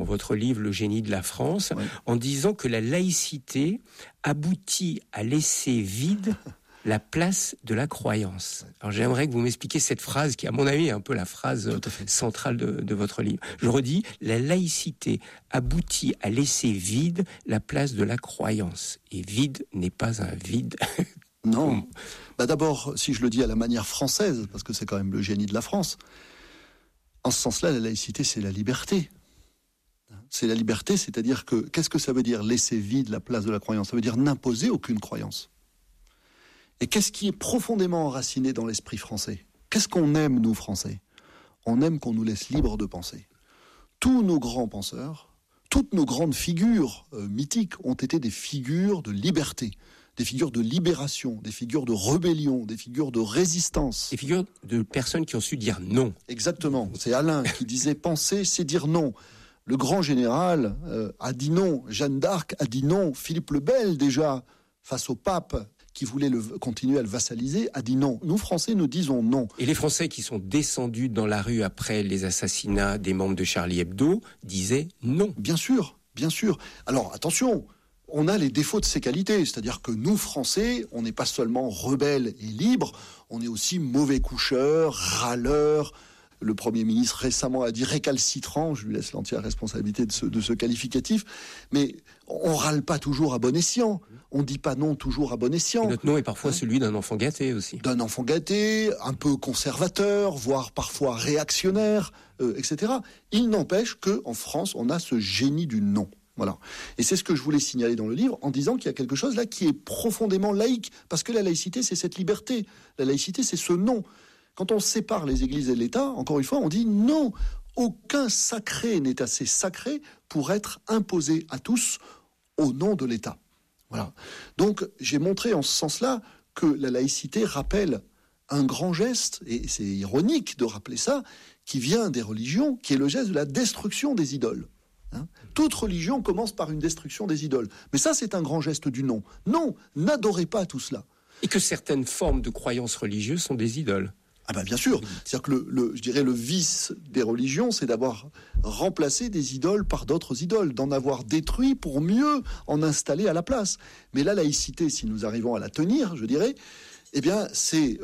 dans votre livre Le génie de la France, en disant que la laïcité aboutit à laisser vide la place de la croyance. Alors j'aimerais que vous m'expliquiez cette phrase qui, à mon avis, est un peu la phrase centrale de votre livre. Je redis, la laïcité aboutit à laisser vide la place de la croyance. Et vide n'est pas un vide. Non. D'abord, si je le dis à la manière française, parce que c'est quand même le génie de la France, en ce sens-là, la laïcité, c'est la liberté. C'est la liberté, c'est-à-dire que, qu'est-ce que ça veut dire laisser vide la place de la croyance ? Ça veut dire n'imposer aucune croyance. Et qu'est-ce qui est profondément enraciné dans l'esprit français ? Qu'est-ce qu'on aime, nous, Français ? On aime qu'on nous laisse libres de penser. Tous nos grands penseurs, toutes nos grandes figures mythiques ont été des figures de liberté, des figures de libération, des figures de rébellion, des figures de résistance. Des figures de personnes qui ont su dire non. Exactement. C'est Alain qui disait « penser, c'est dire non ». Le grand général a dit non. Jeanne d'Arc a dit non. Philippe le Bel, déjà, face au pape, qui voulait continuer à le vassaliser, a dit non. Nous, Français, nous disons non. Et les Français qui sont descendus dans la rue après les assassinats des membres de Charlie Hebdo disaient non. Bien sûr, bien sûr. Alors, attention, on a les défauts de ces qualités. C'est-à-dire que nous, Français, on n'est pas seulement rebelles et libres, on est aussi mauvais coucheurs, râleurs. Le Premier ministre récemment a dit récalcitrant, je lui laisse l'entière responsabilité de ce qualificatif, mais on râle pas toujours à bon escient, on dit pas non toujours à bon escient. Et notre nom est parfois celui d'un enfant gâté aussi. D'un enfant gâté, un peu conservateur, voire parfois réactionnaire, etc. Il n'empêche qu'en France, on a ce génie du non. Voilà. Et c'est ce que je voulais signaler dans le livre en disant qu'il y a quelque chose là qui est profondément laïque, parce que la laïcité, c'est cette liberté. La laïcité, c'est ce non. Quand on sépare les églises et l'État, encore une fois, on dit non, aucun sacré n'est assez sacré pour être imposé à tous au nom de l'État. Voilà. Donc, j'ai montré en ce sens-là que la laïcité rappelle un grand geste, et c'est ironique de rappeler ça, qui vient des religions, qui est le geste de la destruction des idoles. Toute religion commence par une destruction des idoles. Mais ça, c'est un grand geste du non. Non, n'adorez pas tout cela. Et que certaines formes de croyances religieuses sont des idoles. Ah ben bien sûr, c'est-à-dire que je dirais le vice des religions, c'est d'avoir remplacé des idoles par d'autres idoles, d'en avoir détruit pour mieux en installer à la place. Mais la laïcité, si nous arrivons à la tenir, je dirais, eh bien c'est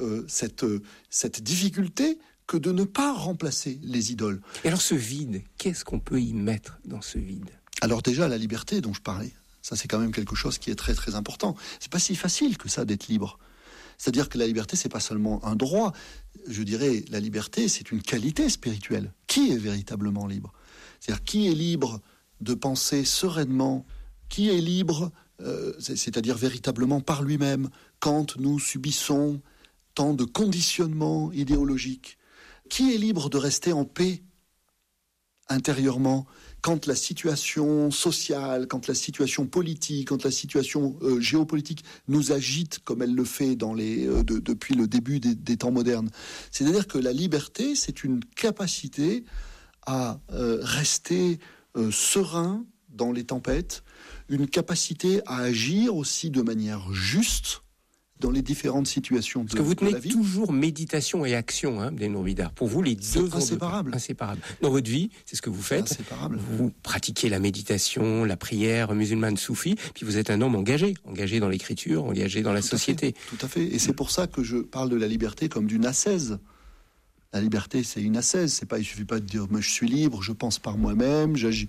cette difficulté que de ne pas remplacer les idoles. Et alors ce vide, qu'est-ce qu'on peut y mettre dans ce vide ? Alors déjà la liberté dont je parlais, ça c'est quand même quelque chose qui est très très important. C'est pas si facile que ça d'être libre. C'est-à-dire que la liberté, c'est pas seulement un droit. Je dirais, la liberté, c'est une qualité spirituelle. Qui est véritablement libre ? C'est-à-dire, qui est libre de penser sereinement ? Qui est libre, c'est-à-dire véritablement par lui-même, quand nous subissons tant de conditionnements idéologiques ? Qui est libre de rester en paix intérieurement, quand la situation sociale, quand la situation politique, quand la situation géopolitique nous agite comme elle le fait depuis le début des temps modernes. C'est-à-dire que la liberté, c'est une capacité à rester serein dans les tempêtes, une capacité à agir aussi de manière juste dans les différentes situations de la vie. Parce que vous tenez toujours méditation et action, Abdelnour Bidar. Pour vous, les deux vont inséparables. Inséparables. Dans votre vie, c'est ce que vous faites. Inséparable. Vous pratiquez la méditation, la prière musulmane soufie, puis vous êtes un homme engagé dans l'écriture, engagé dans la société. Tout à fait. Et c'est pour ça que je parle de la liberté comme d'une ascèse. La liberté, c'est une ascèse. Il suffit pas de dire, moi, je suis libre, je pense par moi-même, j'agis.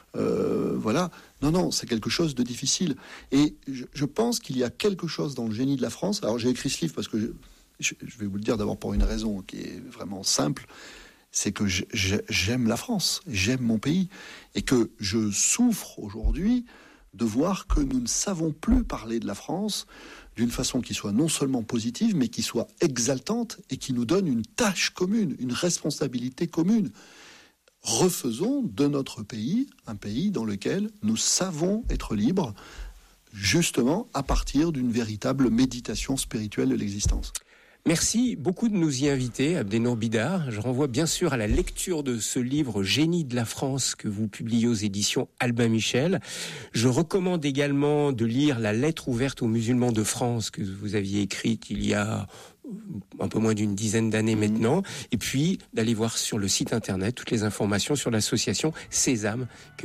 Voilà. Non, c'est quelque chose de difficile. Et je pense qu'il y a quelque chose dans le génie de la France. Alors, j'ai écrit ce livre parce que je vais vous le dire d'abord pour une raison qui est vraiment simple. C'est que j'aime la France, j'aime mon pays, et que je souffre aujourd'hui de voir que nous ne savons plus parler de la France d'une façon qui soit non seulement positive, mais qui soit exaltante et qui nous donne une tâche commune, une responsabilité commune. Refaisons de notre pays un pays dans lequel nous savons être libres, justement à partir d'une véritable méditation spirituelle de l'existence. Merci beaucoup de nous y inviter, Abdelnour Bidar. Je renvoie bien sûr à la lecture de ce livre Génie de la France que vous publiez aux éditions Albin Michel. Je recommande également de lire La lettre ouverte aux musulmans de France que vous aviez écrite il y a un peu moins d'une dizaine d'années maintenant, et puis d'aller voir sur le site internet toutes les informations sur l'association Sésame